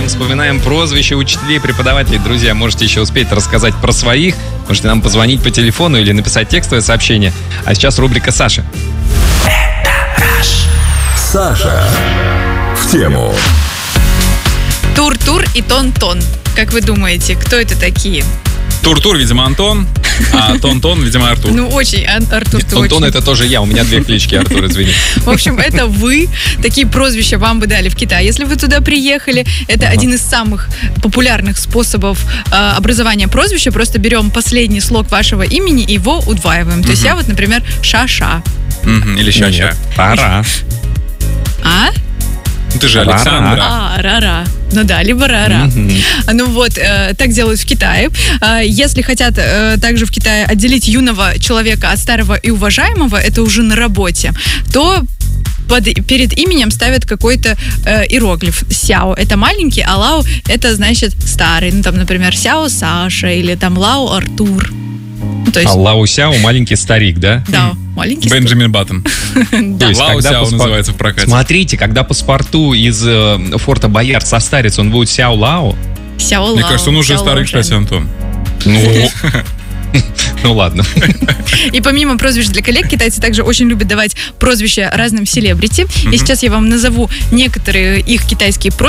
вспоминаем прозвища учителей, преподавателей. Друзья, можете еще успеть рассказать про своих. Можете нам позвонить по телефону или написать текстовое сообщение. А сейчас рубрика «Саша». Саша в тему. Тур-тур и Тон-тон. Как вы думаете, кто это такие? Тур-тур, видимо, Антон, а Тон-тон, видимо, Артур. Ну, очень, Артур, ты Антон, очень. это тоже я. У меня 2 клички, Артур, извини. В общем, это вы. Такие прозвища вам бы дали в Китай. Если вы туда приехали, это один из самых популярных способов образования прозвища. Просто берем последний слог вашего имени и его удваиваем. То есть я вот, например, Шаша. Или Ща-ща. Пора. А? Ну, ты же Александра. Рара. Ну да, либо рара. Ну вот, так делают в Китае. Если хотят также в Китае отделить юного человека от старого и уважаемого, это уже на работе, то перед именем ставят какой-то иероглиф. Сяо — это маленький, а Лао — это, значит, старый. Ну там, например, Сяо Саша или там Лао Артур. Ну, то есть... А Лао Сяо маленький старик, да? Да, маленький Бенджамин Баттон. То есть, Лао когда Сяо называется в прокате. Смотрите, когда паспорту из форта Боярд состарится, он будет Сяо Лао? Сяо Лао. Мне кажется, он уже Сяо старый, Лао, кстати, Антон. Ну ладно. И помимо прозвищ для коллег, китайцы также очень любят давать прозвища разным селебрити. И сейчас я вам назову некоторые их китайские прозвища.